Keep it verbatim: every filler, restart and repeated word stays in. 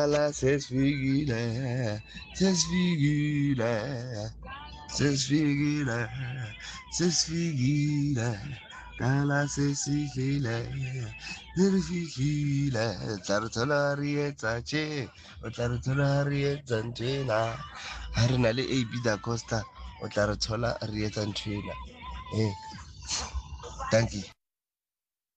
Kala sesfigile, sesfigile, sesfigile, sesfigile. Kala sesfigile, sesfigile. Tartolari tache, tartolari tantela. Harinale A B da Costa, o tartola rietantela. Eh, thank you.